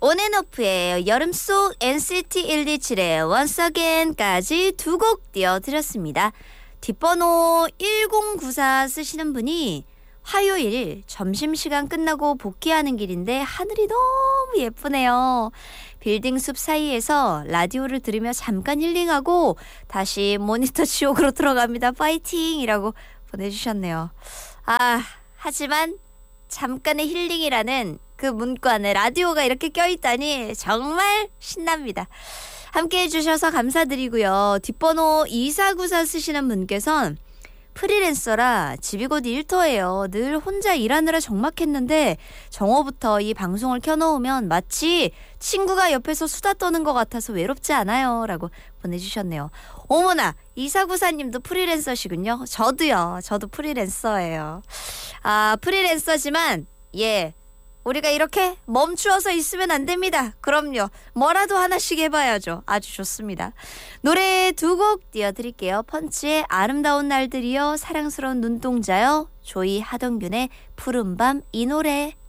온앤오프의 여름 속 NCT 127의 Once Again까지 두 곡 띄워드렸습니다. 뒷번호 1094 쓰시는 분이 화요일 점심시간 끝나고 복귀하는 길인데 하늘이 너무 예쁘네요. 빌딩 숲 사이에서 라디오를 들으며 잠깐 힐링하고 다시 모니터 지옥으로 들어갑니다. 파이팅! 이라고 보내주셨네요. 하지만 잠깐의 힐링이라는 그 문구 안에 라디오가 이렇게 껴있다니 정말 신납니다. 함께 해주셔서 감사드리고요. 뒷번호 2494 쓰시는 분께서는 프리랜서라 집이 곧 일터예요. 늘 혼자 일하느라 적막했는데 정오부터 이 방송을 켜놓으면 마치 친구가 옆에서 수다 떠는 것 같아서 외롭지 않아요. 라고 보내주셨네요. 어머나 2494님도 프리랜서시군요. 저도요. 저도 프리랜서예요. 프리랜서지만 우리가 이렇게 멈추어서 있으면 안 됩니다. 그럼요. 뭐라도 하나씩 해봐야죠. 아주 좋습니다. 노래 두 곡 띄워드릴게요. 펀치의 아름다운 날들이요. 사랑스러운 눈동자요. 조이 하동균의 푸른밤 이 노래.